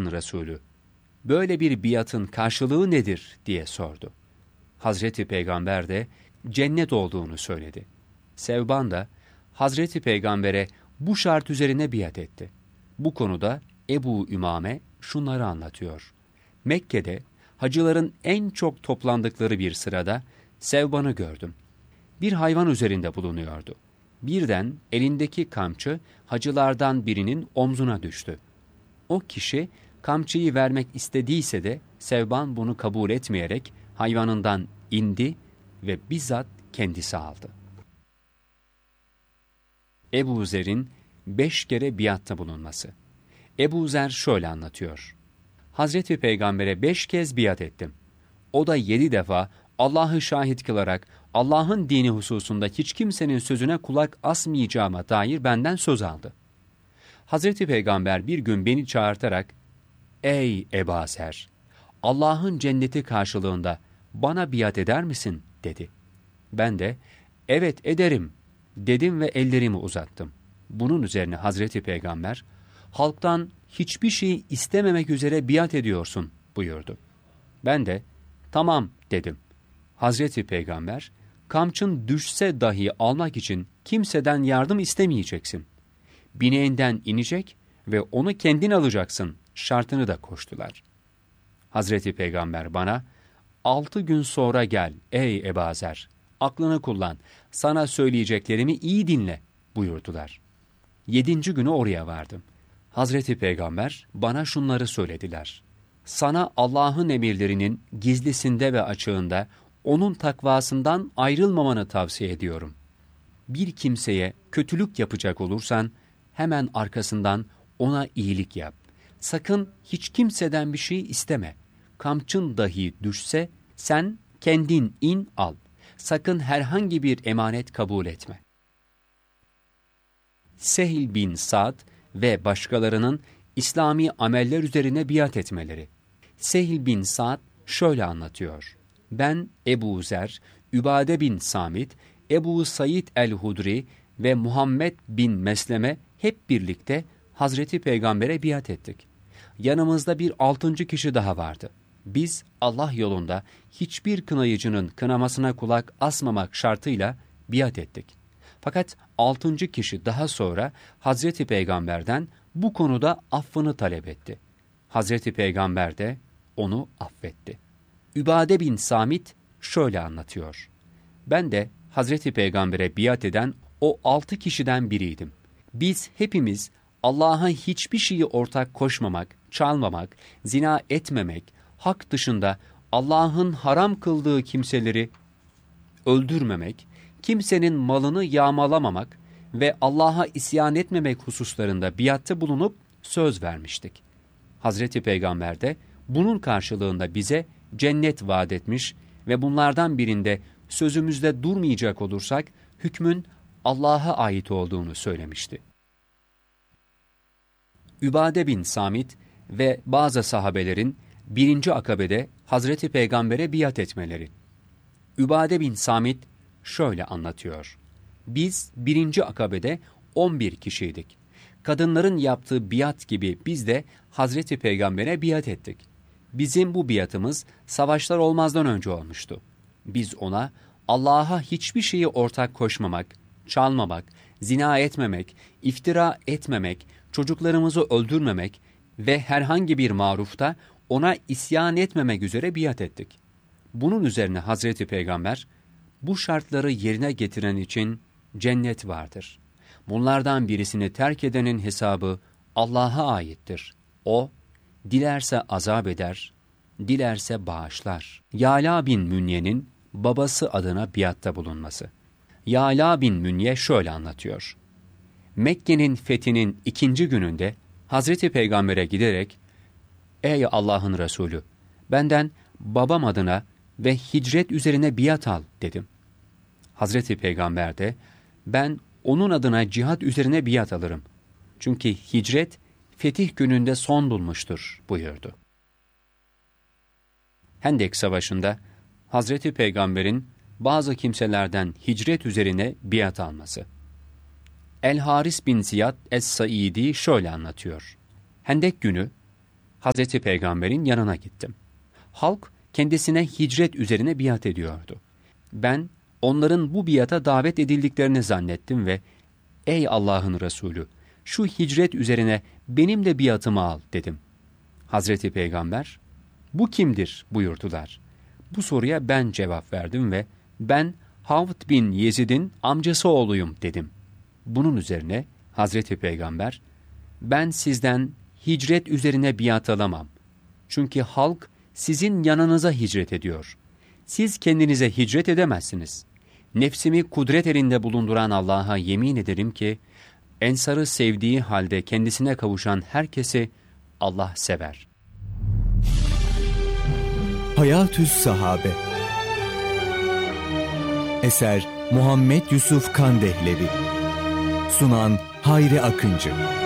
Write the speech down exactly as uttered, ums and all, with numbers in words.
Allah'ın Resulü, böyle bir biatın karşılığı nedir diye sordu. Hazreti Peygamber de cennet olduğunu söyledi. Sevban da Hazreti Peygamber'e bu şart üzerine biat etti. Bu konuda Ebu Ümame şunları anlatıyor. Mekke'de hacıların en çok toplandıkları bir sırada Sevban'ı gördüm. Bir hayvan üzerinde bulunuyordu. Birden elindeki kamçı hacılardan birinin omzuna düştü. O kişi kamçıyı vermek istediyse de Sevban bunu kabul etmeyerek hayvanından indi ve bizzat kendisi aldı. Ebu Zer'in beş kere biatta bulunması. Ebu Zer şöyle anlatıyor. Hazreti Peygamber'e beş kez biat ettim. O da yedi defa Allah'ı şahit kılarak Allah'ın dini hususunda hiç kimsenin sözüne kulak asmayacağıma dair benden söz aldı. Hazreti Peygamber bir gün beni çağırtarak, "Ey Ebu Zer, Allah'ın cenneti karşılığında bana biat eder misin?" dedi. Ben de, "Evet ederim," dedim ve ellerimi uzattım. Bunun üzerine Hazreti Peygamber, "Halktan hiçbir şey istememek üzere biat ediyorsun," buyurdu. Ben de, "Tamam," dedim. Hazreti Peygamber, "Kamçın düşse dahi almak için kimseden yardım istemeyeceksin. Bineğinden inecek ve onu kendin alacaksın," şartını da koştular. Hazreti Peygamber bana, "Altı gün sonra gel ey Ebu Zer, aklını kullan, sana söyleyeceklerimi iyi dinle," buyurdular. Yedinci günü oraya vardım. Hazreti Peygamber bana şunları söylediler. "Sana Allah'ın emirlerinin gizlisinde ve açığında onun takvasından ayrılmamanı tavsiye ediyorum. Bir kimseye kötülük yapacak olursan hemen arkasından ona iyilik yap. Sakın hiç kimseden bir şey isteme. Kamçın dahi düşse sen kendin in al. Sakın herhangi bir emanet kabul etme." Sehl bin Sa'd ve başkalarının İslami ameller üzerine biat etmeleri. Sehl bin Sa'd şöyle anlatıyor. Ben Ebu Zer, Übade bin Samit, Ebu Said el-Hudri ve Muhammed bin Mesleme hep birlikte Hazreti Peygamber'e biat ettik. Yanımızda bir altıncı kişi daha vardı. Biz Allah yolunda hiçbir kınayıcının kınamasına kulak asmamak şartıyla biat ettik. Fakat altıncı kişi daha sonra Hazreti Peygamber'den bu konuda affını talep etti. Hazreti Peygamber de onu affetti. Übade bin Samit şöyle anlatıyor. Ben de Hazreti Peygamber'e biat eden o altı kişiden biriydim. Biz hepimiz Allah'a hiçbir şeyi ortak koşmamak, çalmamak, zina etmemek, hak dışında Allah'ın haram kıldığı kimseleri öldürmemek, kimsenin malını yağmalamamak ve Allah'a isyan etmemek hususlarında biatta bulunup söz vermiştik. Hazreti Peygamber de bunun karşılığında bize cennet vaat etmiş ve bunlardan birinde sözümüzde durmayacak olursak hükmün Allah'a ait olduğunu söylemişti. Übade bin Samit ve bazı sahabelerin birinci akabede Hazreti Peygamber'e biat etmeleri. Übade bin Samit şöyle anlatıyor. Biz birinci akabede on bir kişiydik. Kadınların yaptığı biat gibi biz de Hazreti Peygamber'e biat ettik. Bizim bu biatımız savaşlar olmazdan önce olmuştu. Biz ona Allah'a hiçbir şeyi ortak koşmamak, çalmamak, zina etmemek, iftira etmemek, çocuklarımızı öldürmemek ve herhangi bir marufta ona isyan etmemek üzere biat ettik. Bunun üzerine Hazreti Peygamber, bu şartları yerine getiren için cennet vardır. Bunlardan birisini terk edenin hesabı Allah'a aittir. O, dilerse azap eder, dilerse bağışlar. Yala bin Münye'nin babası adına biatta bulunması. Yala bin Münye şöyle anlatıyor. Mekke'nin fethinin ikinci gününde Hazreti Peygamber'e giderek, "Ey Allah'ın Resulü, benden babam adına ve hicret üzerine biat al," dedim. Hazreti Peygamber de, "Ben onun adına cihat üzerine biat alırım. Çünkü hicret fetih gününde son bulmuştur," buyurdu. Hendek Savaşı'nda Hazreti Peygamber'in bazı kimselerden hicret üzerine biat alması. El-Haris bin Ziyad Es-Saidi şöyle anlatıyor. Hendek günü Hazreti Peygamber'in yanına gittim. Halk kendisine hicret üzerine biat ediyordu. Ben onların bu biata davet edildiklerini zannettim ve ''Ey Allah'ın Resulü, şu hicret üzerine benim de biatımı al.'' dedim. Hazreti Peygamber, ''Bu kimdir?'' buyurdular. Bu soruya ben cevap verdim ve ''Ben Havd bin Yezid'in amcası oğluyum.'' dedim. Bunun üzerine Hazreti Peygamber, ''Ben sizden hicret üzerine biat alamam. Çünkü halk sizin yanınıza hicret ediyor. Siz kendinize hicret edemezsiniz. Nefsimi kudret elinde bulunduran Allah'a yemin ederim ki, Ensar'ı sevdiği halde kendisine kavuşan herkesi Allah sever.'' Hayatü's Sahabe. Eser Muhammed Yusuf Kandehlevi. Sunan Hayri Akıncı.